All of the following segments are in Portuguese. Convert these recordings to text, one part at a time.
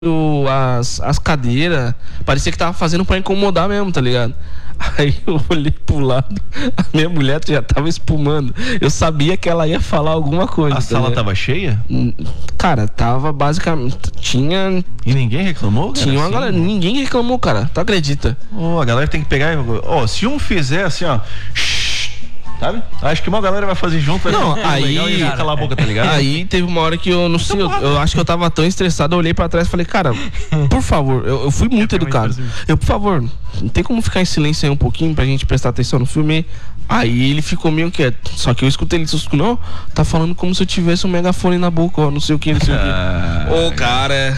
as cadeiras. Parecia que tava fazendo pra incomodar mesmo, tá ligado? Aí eu olhei pro lado, a minha mulher já tava espumando. Eu sabia que ela ia falar alguma coisa. A sala tava cheia? Cara, tava basicamente. Tinha. E ninguém reclamou? Tinha uma galera. Ninguém reclamou, cara. Tu acredita? A galera tem que pegar. Se um fizer assim, ó. Sabe? Acho que uma galera vai fazer junto. Não, aí. Legal, calar a boca, tá ligado? Aí teve uma hora que eu não sei. Eu acho que eu tava tão estressado. Eu olhei pra trás e falei, cara, por favor. Eu fui muito educado. Por favor, não tem como ficar em silêncio aí um pouquinho pra gente prestar atenção no filme. Aí ele ficou meio quieto. Só que eu escutei ele sussurrando, não, tá falando como se eu tivesse um megafone na boca, ó, não sei o que, não sei o que. Cara.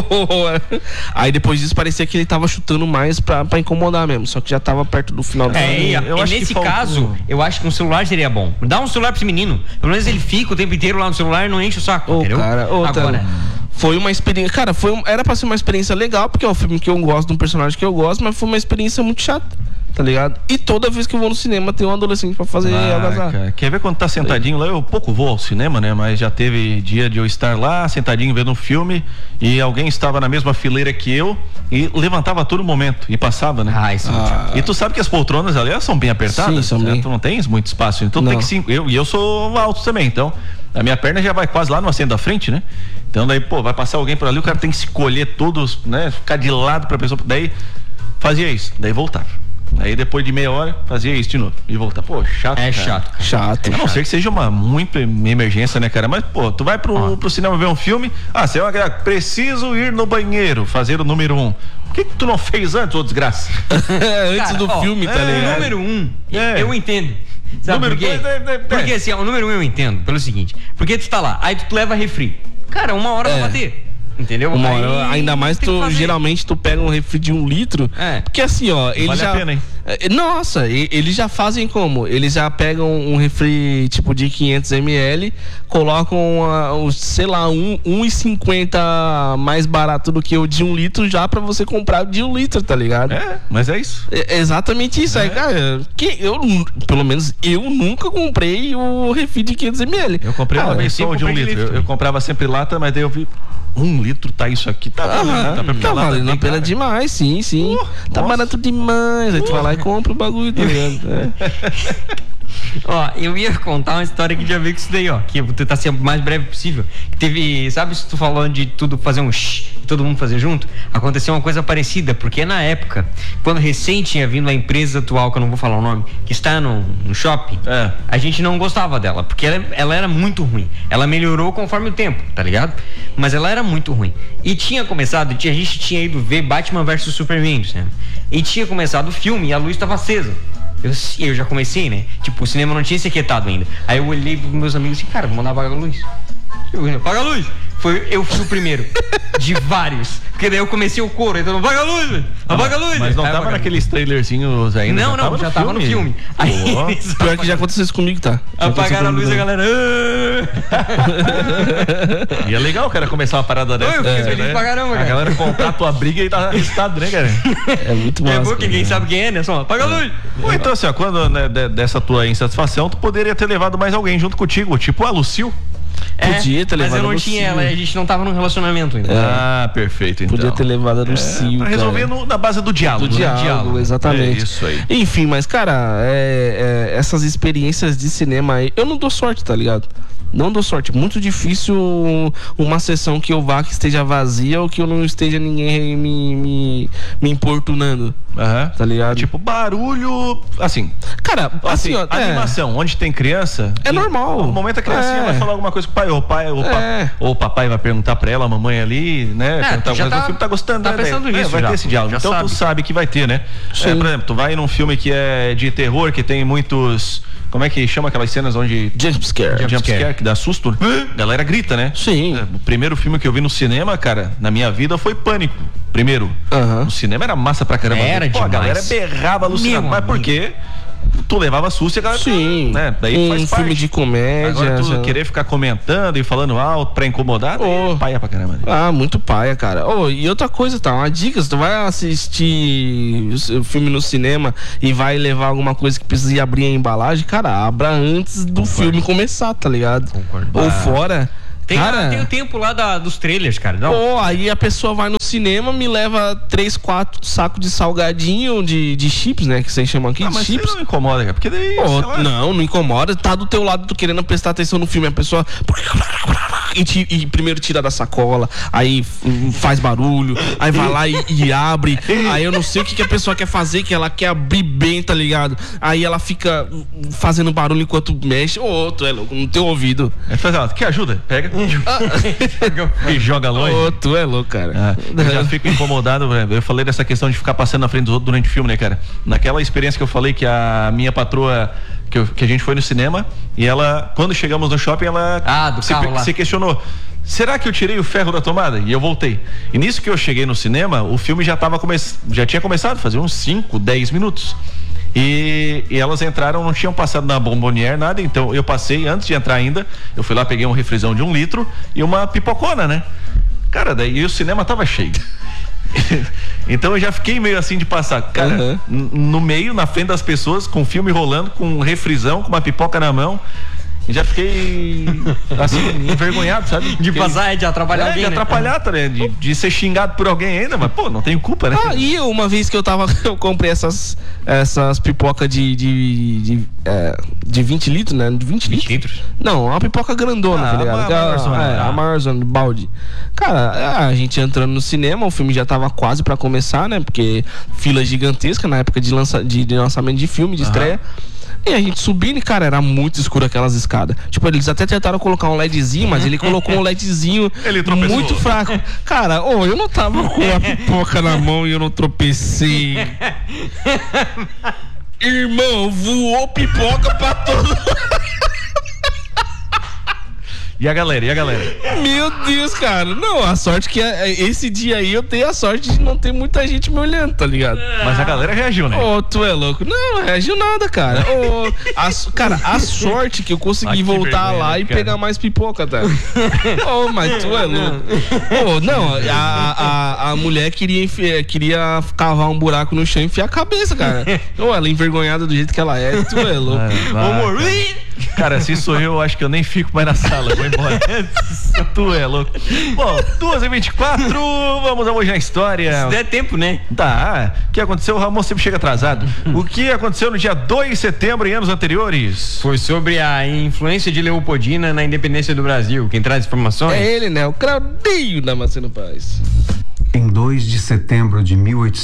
Aí depois disso parecia que ele tava chutando mais pra incomodar mesmo. Só que já tava perto do final do filme. Nesse caso, eu acho que um celular seria bom. Dá um celular pra esse menino. Pelo menos ele fica o tempo inteiro lá no celular e não enche o saco, entendeu? Cara, agora... Foi uma experiência... Cara, era pra ser uma experiência legal, porque é um filme que eu gosto, de um personagem que eu gosto, mas foi uma experiência muito chata, tá ligado? E toda vez que eu vou no cinema tem um adolescente pra fazer algazarra. Quer ver quando tá sentadinho lá? Eu pouco vou ao cinema, né? Mas já teve dia de eu estar lá, sentadinho vendo um filme, e alguém estava na mesma fileira que eu e levantava a todo momento e passava, né? E tu sabe que as poltronas ali são bem apertadas. Sim, são bem. Tu não tens muito espaço, então tem que eu sou alto também, então a minha perna já vai quase lá no assento da frente, né? Então daí, vai passar alguém por ali, o cara tem que se colher todos, né? Ficar de lado pra pessoa, daí fazia isso, daí voltava. Aí depois de meia hora, fazia isso de novo e voltar. Chato. É chato. Chato. A não ser que seja uma emergência, né, cara? Mas, tu vai pro cinema ver um filme, você é preciso ir no banheiro, fazer o número 1. Por que tu não fez antes, ô desgraça? Antes do filme, tá ligado? Número 1, eu entendo. Sabe número por quê? Porque assim, o número 1 eu entendo, pelo seguinte, porque tu tá lá, aí tu leva refri. Cara, uma hora pra bater. Entendeu? Uma hora, ainda mais geralmente tu pega um refri de 1 litro. Porque assim, ó, eles vale a pena, hein? Nossa, eles já fazem como? Eles já pegam um refri tipo de 500 ml, colocam, sei lá, 1,50 mais barato do que o de 1 litro já pra você comprar de 1 litro, tá ligado? Mas é isso. Exatamente isso. Aí, cara, pelo menos eu nunca comprei o refri de 500 ml. Eu comprei uma vez só de 1 litro. Eu comprava sempre lata, mas daí eu vi 1 litro, tá isso aqui, tá valendo a pena demais, sim. Tá barato demais. Aí tu vai lá e compra o bagulho, tá ligado? Eu ia contar uma história que já veio com isso daí, que eu vou tentar ser o mais breve possível. Teve, sabe, se tu falando de tudo fazer um todo mundo fazer junto, aconteceu uma coisa parecida, porque na época, quando recém tinha vindo a empresa atual, que eu não vou falar o nome, que está no shopping, a gente não gostava dela, porque ela era muito ruim. Ela melhorou conforme o tempo, tá ligado? Mas ela era muito ruim. E tinha começado, a gente tinha ido ver Batman vs Superman, né? E tinha começado o filme e a luz estava acesa. Eu já comecei, né? Tipo, o cinema não tinha se aquietado ainda. Aí eu olhei pros meus amigos assim, cara, vou mandar apagar a luz. Apaga a luz! Eu fui o primeiro de vários. Porque daí eu comecei o coro, então apaga a luz, velho! Apaga a luz! Mas não tava naqueles trailerzinhos ainda? Não, já tava no filme. Aí, pior que já aconteceu isso comigo, tá? Apagaram a luz e a galera. E é legal, cara, começar uma parada dessa. Eu fiquei feliz pra caramba, cara. A galera comprar a tua briga e tá arrestado, né, cara? É muito massa. É bom que ninguém sabe quem é, né? Só apaga a luz! Então, assim, quando dessa tua insatisfação, tu poderia ter levado mais alguém junto contigo, tipo a Lucil. Podia ter levado. Mas eu não tinha ela, a gente não tava num relacionamento ainda. Perfeito, então. Podia ter levado a Lucil. Pra resolver na base do diálogo. Do diálogo, exatamente. É isso aí. Enfim, mas, cara, essas experiências de cinema aí, eu não dou sorte, tá ligado? Não dou sorte. Muito difícil uma sessão que eu vá que esteja vazia ou que eu não esteja ninguém me importunando. Tá ligado? Tipo, barulho, assim. Cara, assim, ó, animação, onde tem criança. É normal. No momento a criancinha vai falar alguma coisa com o pai, ou o papai vai perguntar pra ela, a mamãe ali, né? Perguntar alguma coisa, o filme tá gostando, tá né? Pensando nisso, vai ter esse diálogo. Então tu sabe que vai ter, né? Por exemplo, tu vai num filme que é de terror, que tem muitos. Como é que chama aquelas cenas onde. Jump scare, que dá susto. A galera grita, né? Sim. O primeiro filme que eu vi no cinema, cara, na minha vida foi Pânico. Primeiro. No cinema era massa pra caramba. Era a galera berrava alucinada. Mas por quê? Tu levava susto e a galera. Sim. Né? Daí faz parte. Filme de comédia. Agora tu querer ficar comentando e falando alto pra incomodar, paia pra caramba. Muito paia, cara. E outra coisa, tá? Uma dica, se tu vai assistir o filme no cinema e vai levar alguma coisa que precisa abrir a embalagem, cara, abra antes do filme começar, tá ligado? Concordo. Ou fora. Tem o tempo lá dos trailers, cara. Aí a pessoa vai no cinema, me leva 3, 4 sacos de salgadinho, de chips, né? Que vocês chamam aqui de mas chips. Não incomoda, cara. Porque daí. Não incomoda. Tá do teu lado, tu querendo prestar atenção no filme. A pessoa. E primeiro tira da sacola, aí faz barulho, aí vai lá e abre. Aí eu não sei o que a pessoa quer fazer, que ela quer abrir bem, tá ligado? Aí ela fica fazendo barulho enquanto mexe. Tu é louco, no teu ouvido. Quer ajuda? Pega e joga longe. Tu é louco, cara. Eu já fico incomodado, velho. Eu falei dessa questão de ficar passando na frente dos outros durante o filme, né, cara? Naquela experiência que eu falei que a minha patroa, que a gente foi no cinema, e ela, quando chegamos no shopping, ela se questionou: será que eu tirei o ferro da tomada? E eu voltei. E nisso que eu cheguei no cinema, o filme já tinha começado, fazia uns 5, 10 minutos. E elas entraram, não tinham passado na Bombonière, nada. Então eu passei, antes de entrar ainda, eu fui lá, peguei um refrisão de 1 litro e uma pipocona, né? Cara, daí o cinema tava cheio. Então eu já fiquei meio assim de passar, cara, no meio, na frente das pessoas, com o filme rolando, com um refrisão, com uma pipoca na mão. E já fiquei assim, envergonhado, sabe? De passar, de atrapalhar alguém. De atrapalhar, né? De ser xingado por alguém ainda, mas não tenho culpa, né? E uma vez que eu comprei essas pipocas de 20 litros, né? De 20 litros? Não, uma pipoca grandona, tá ligado? A Marzone, balde. Cara, a gente entrando no cinema, o filme já tava quase pra começar, né? Porque fila gigantesca na época de lançamento de filme, de estreia. E a gente subindo, e cara, era muito escuro aquelas escadas. Tipo, eles até tentaram colocar um LEDzinho, mas ele colocou um LEDzinho muito fraco. Cara, eu não tava com a pipoca na mão e eu não tropecei. Irmão, voou pipoca pra todo. E a galera? Meu Deus, cara. Não, a sorte que esse dia aí eu tenho a sorte de não ter muita gente me olhando, tá ligado? Mas a galera reagiu, né? Tu é louco. Não reagiu nada, cara. Cara, a sorte que eu consegui voltar lá e pegar mais pipoca, tá? Mas tu é louco. Não, a mulher queria cavar um buraco no chão e enfiar a cabeça, cara. Ela envergonhada do jeito que ela é, tu é louco. Cara, se sou eu, acho que eu nem fico mais na sala. Vou embora. Tu é louco. Bom, 2h24, vamos a hoje na história. Se der tempo, né? Tá. O que aconteceu? O Ramon sempre chega atrasado. O que aconteceu no dia 2 de setembro em anos anteriores? Foi sobre a influência de Leopoldina na independência do Brasil. Quem traz informações? É ele, né? O Claudinho Damasceno Paz. Em 2 de setembro de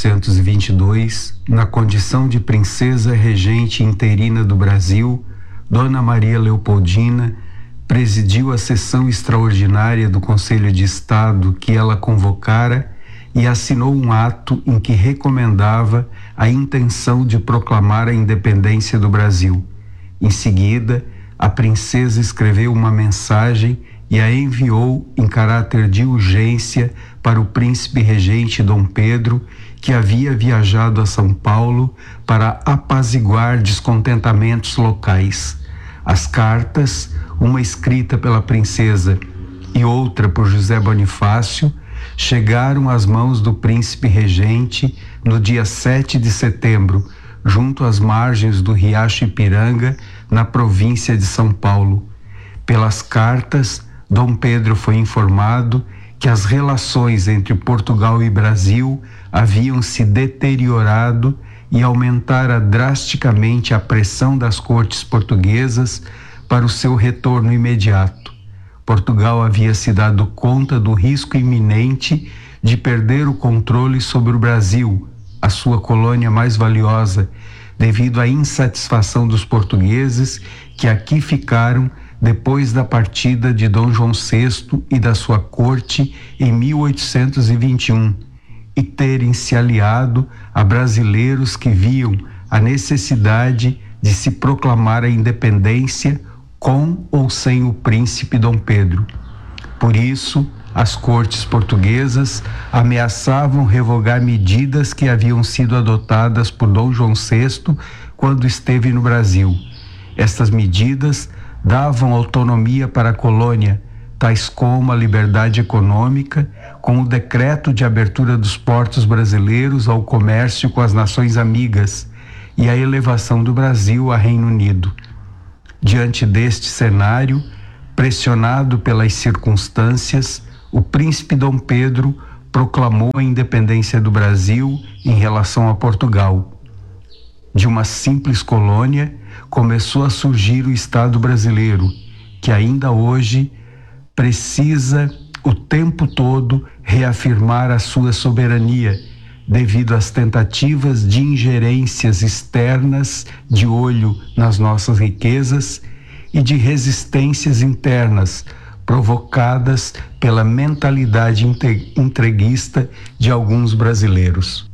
1822, na condição de princesa regente interina do Brasil, Dona Maria Leopoldina presidiu a sessão extraordinária do Conselho de Estado que ela convocara e assinou um ato em que recomendava a intenção de proclamar a independência do Brasil. Em seguida, a princesa escreveu uma mensagem e a enviou em caráter de urgência para o príncipe regente Dom Pedro, que havia viajado a São Paulo para apaziguar descontentamentos locais. As cartas, uma escrita pela princesa e outra por José Bonifácio, chegaram às mãos do príncipe regente no dia 7 de setembro, junto às margens do Riacho Ipiranga, na província de São Paulo. Pelas cartas, Dom Pedro foi informado que as relações entre Portugal e Brasil haviam se deteriorado e aumentara drasticamente a pressão das cortes portuguesas para o seu retorno imediato. Portugal havia se dado conta do risco iminente de perder o controle sobre o Brasil, a sua colônia mais valiosa, devido à insatisfação dos portugueses que aqui ficaram depois da partida de Dom João VI e da sua corte em 1821, e terem se aliado a brasileiros que viam a necessidade de se proclamar a independência com ou sem o príncipe Dom Pedro. Por isso, as cortes portuguesas ameaçavam revogar medidas que haviam sido adotadas por Dom João VI quando esteve no Brasil. Estas medidas davam autonomia para a colônia, tais como a liberdade econômica, com o decreto de abertura dos portos brasileiros ao comércio com as nações amigas e a elevação do Brasil a Reino Unido. Diante deste cenário, Pressionado pelas circunstâncias, o príncipe Dom Pedro proclamou a independência do Brasil em relação a Portugal. De uma simples colônia, começou a surgir o Estado brasileiro, que ainda hoje precisa o tempo todo reafirmar a sua soberania, devido às tentativas de ingerências externas de olho nas nossas riquezas e de resistências internas provocadas pela mentalidade entreguista de alguns brasileiros.